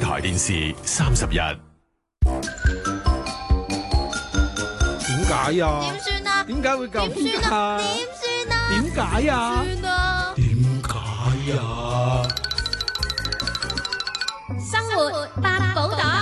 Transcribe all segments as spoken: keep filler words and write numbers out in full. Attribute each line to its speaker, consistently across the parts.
Speaker 1: 台電視三十日。
Speaker 2: 點解呀？
Speaker 3: 點算啊？
Speaker 2: 點解會咁
Speaker 3: 點算啊？
Speaker 2: 㗎？
Speaker 3: 點算啊？
Speaker 2: 點解呀？
Speaker 3: 算啊！
Speaker 2: 點解呀？
Speaker 3: 生活百寶袋。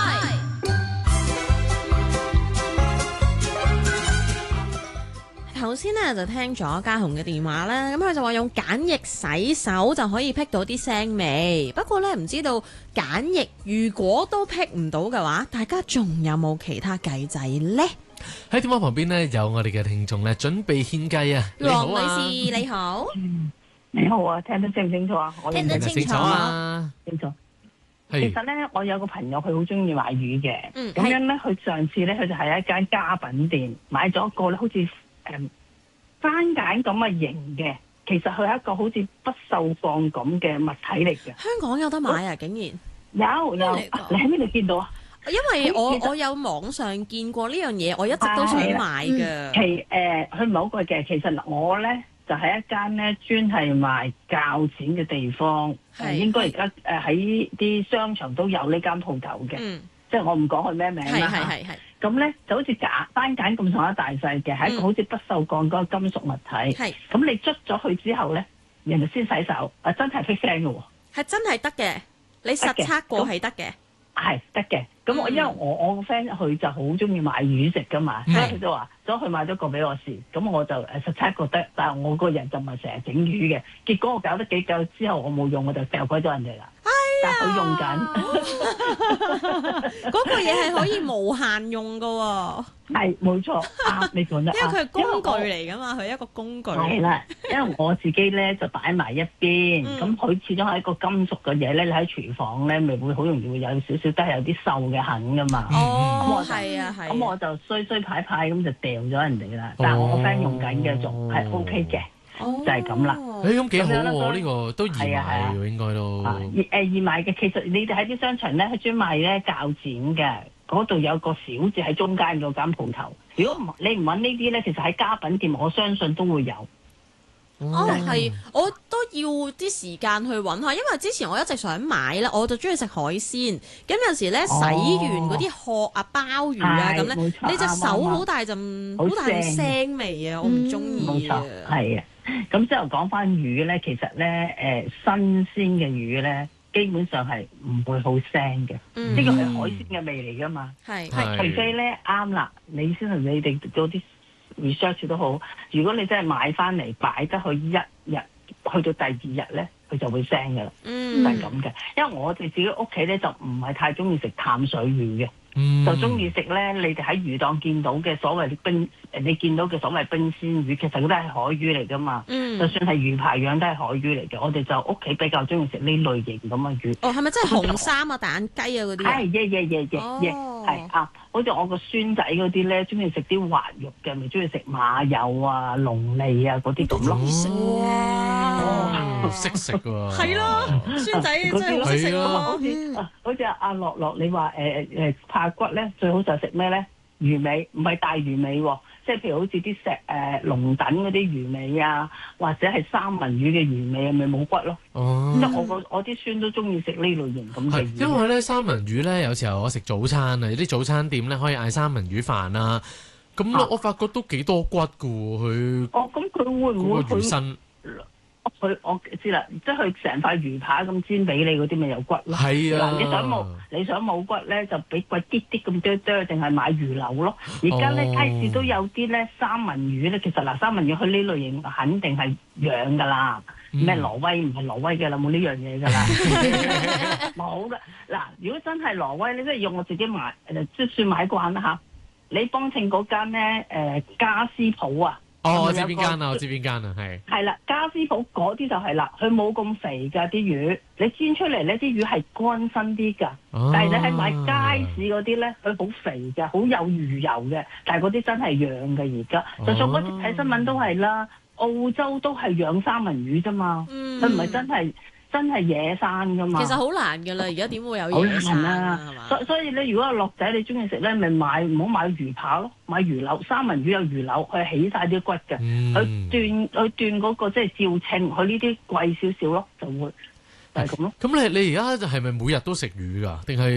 Speaker 3: 頭先咧就聽咗家雄嘅電話啦，咁佢就話用梘液洗手就可以辟到啲腥味。不過咧唔知道梘液如果都辟唔到嘅話，大家仲有冇其他計仔呢？
Speaker 4: 喺電話旁邊呢，有我哋嘅聽眾咧，準備獻計啊！你好啊，
Speaker 3: 黃女士你好，
Speaker 5: 你好啊，聽得清唔清楚啊？我
Speaker 3: 聽得清楚
Speaker 4: 啊，
Speaker 5: 清楚。
Speaker 4: 係
Speaker 5: 其實咧，我有個朋友佢好中意買魚嘅，咁、
Speaker 3: 嗯
Speaker 5: 樣咧，佢上次咧，佢就喺一間家品店買咗一個咧，好似誒番梘咁嘅型嘅，其實佢係一個好似不鏽鋼咁嘅物體嚟嘅。
Speaker 3: 香港有得買啊，竟然
Speaker 5: 有有，
Speaker 3: 咩嚟㗎
Speaker 5: 啊你喺邊度見到啊？
Speaker 3: 因為我
Speaker 5: 其實
Speaker 3: 我有網上見過呢樣嘢，我一直都想買嘅。
Speaker 5: 其誒，佢唔係好貴嘅。其實我咧就喺、一間咧專係賣鉸剪嘅地方，
Speaker 3: 係
Speaker 5: 誒應該而家誒喺啲商場都有呢間鋪頭嘅。
Speaker 3: 嗯，
Speaker 5: 即係我唔講佢咩名
Speaker 3: 係
Speaker 5: 啦嚇。
Speaker 3: 係係係。
Speaker 5: 咁咧就好似梘番梘咁上下大細嘅，係一個好似不鏽鋼嗰個金屬物體。
Speaker 3: 係
Speaker 5: 咁你捽咗佢之後咧，人哋先洗手，啊真係剔聲嘅喎，
Speaker 3: 係真係得嘅，你實測過係得嘅。
Speaker 5: 係得嘅。咁我
Speaker 3: 嗯
Speaker 5: 因為我我個 friend 佢就好中意買魚食噶嘛，
Speaker 4: 嗯
Speaker 5: 所以佢就話，所以佢買咗個俾我試。咁我就誒實測覺得，但係我個人就唔係成日整魚嘅。結果我搞得幾久之後，我冇用，我就掉鬼咗人哋啦。但係佢用緊，
Speaker 3: 嗰個嘢係可以無限用㗎喎，
Speaker 5: 係冇錯，啱你講得啱。
Speaker 3: 因為佢係工具
Speaker 5: 因為
Speaker 3: 嚟㗎嘛，佢係一個工具。
Speaker 5: 我係啦，因為我自己咧就擺埋一邊，
Speaker 3: 嗯
Speaker 5: 咁佢、始終係一個金屬嘅嘢咧，你喺廚房咧咪會好容易會有少少都係有啲鏽嘅痕噶嘛。咁
Speaker 3: 哦
Speaker 5: 我，就
Speaker 3: 係啊，係啊。
Speaker 5: 咁我就衰衰派派咁就掉咗人哋啦。但係我個 friend 用緊嘅仲係 O K 嘅，
Speaker 3: 哦
Speaker 5: 就係咁啦
Speaker 4: 誒咁幾好喎，
Speaker 5: 咁樣啦
Speaker 4: 呢個都易
Speaker 5: 係啊係啊
Speaker 4: 買喎，應該都
Speaker 5: 啊易誒易買嘅。其實你哋喺啲商場咧，佢專賣咧鉸剪嘅，嗰度有個小字喺中間嗰間鋪頭。如果唔你唔揾呢啲咧，其實喺家品店我相信都會有。
Speaker 3: 哦，係，我都要啲時間去揾下，因為之前我一直想買咧，我就中意食海鮮，咁有時咧洗完嗰啲殼啊、鮑魚啊咁咧，
Speaker 5: 係冇錯
Speaker 3: 你隻手
Speaker 5: 啱啱
Speaker 3: 好大陣
Speaker 5: 好
Speaker 3: 好大陣
Speaker 5: 腥
Speaker 3: 腥味啊，我唔中
Speaker 5: 冇錯
Speaker 3: 意啊。，
Speaker 5: 係啊。咁之後講翻魚咧，其實咧誒、新鮮嘅魚咧，基本上係唔會好腥嘅，
Speaker 3: 嗯
Speaker 5: 呢個係海鮮嘅味嚟噶嘛。
Speaker 3: 係
Speaker 4: 係
Speaker 5: 除非咧啱啦，你先同你哋嗰啲 research 都好，如果你真係買翻嚟擺得去一日，去到第二日咧，佢就會腥噶啦，
Speaker 3: 嗯
Speaker 5: 就係咁嘅。因為我哋自己屋企咧就唔係太中意食淡水魚嘅。
Speaker 4: 嗯
Speaker 5: 就中意食咧，你哋喺魚檔見到嘅所謂啲冰，誒你見到嘅所謂冰鮮魚，其實佢都係海魚嚟噶嘛。
Speaker 3: 嗯
Speaker 5: 就算係魚排樣都係海魚嚟嘅，我哋就屋企比較中意食呢類型咁嘅魚。
Speaker 3: 哦，係咪真係紅衫啊、蛋雞啊嗰啲啊？
Speaker 5: 係耶耶耶耶耶，
Speaker 3: 哦
Speaker 5: 係啊！好似我個孫仔嗰啲咧，中意食啲滑肉嘅，咪中意食馬友啊、龍脷啊嗰啲咁咯。
Speaker 4: 哇，識食喎，
Speaker 3: 係咯，孫仔真係好識食
Speaker 4: 係啊
Speaker 3: 咯。
Speaker 5: 好似啊，好似阿阿樂樂，你話誒誒怕骨咧，最好就係食咩咧？魚尾，唔係大魚尾喎，即係譬如好似啲石誒龍躉嗰啲魚尾啊，或者係三文魚嘅魚尾，咪冇骨咯。
Speaker 4: 哦
Speaker 5: 即係我個我啲孫都中意食呢類型咁嘅
Speaker 4: 係，
Speaker 5: 魚。
Speaker 4: 因為咧三文魚咧，有時候我食早餐啊，有啲早餐店咧可以嗌三文魚飯啊，咁
Speaker 5: 啊
Speaker 4: 我發覺都幾多骨噶喎，佢
Speaker 5: 哦，咁佢會唔會
Speaker 4: 嗰個魚
Speaker 5: 佢
Speaker 4: 身
Speaker 5: 佢我知啦，即係佢成塊魚扒咁煎俾你嗰啲咪有骨咯。
Speaker 4: 係啊
Speaker 5: 嗱，你想冇你想冇骨咧，就俾貴啲啲咁多多，定係買魚柳咯。而家咧
Speaker 4: 哦
Speaker 5: 街市都有啲咧三文魚咧，其實嗱三文魚佢呢類型肯定係養噶啦。
Speaker 4: 嗯
Speaker 5: 咩挪威唔係挪威嘅啦，冇呢樣嘢㗎啦，冇嘅。嗱，如果真係挪威咧，即係用我自己買，誒即係算買慣啦嚇。你幫襯嗰間咧誒家私鋪啊，
Speaker 4: 哦，我知
Speaker 5: 有冇有個
Speaker 4: 邊間啊，我知邊間啊，係
Speaker 5: 係啦，家私鋪嗰啲就係啦，佢冇咁肥㗎啲魚，你煎出嚟咧啲魚係乾身啲㗎。
Speaker 4: 哦
Speaker 5: 但係你喺買街市嗰啲咧，佢好肥嘅，好有魚油嘅，但係嗰啲真係養嘅而家。就算嗰次睇新聞都係啦，澳洲都係養三文魚啫嘛，
Speaker 3: 嗯
Speaker 5: 佢唔係真係真係野生噶嘛。
Speaker 3: 其實好難㗎啦，而家點會有
Speaker 5: 好
Speaker 3: 野生
Speaker 5: 難
Speaker 3: 啊？係
Speaker 5: 啊！
Speaker 3: 嘛？
Speaker 5: 所所以咧，如果阿樂仔你中意食咧，咪買唔好買魚扒咯，買魚柳。三文魚有魚柳，佢起晒啲骨嘅，
Speaker 4: 嗯
Speaker 5: 佢斷佢斷嗰個即係照稱，佢呢啲貴少少咯，就會就係咁咯。
Speaker 4: 咁你你而家就係咪每日都食魚㗎？定係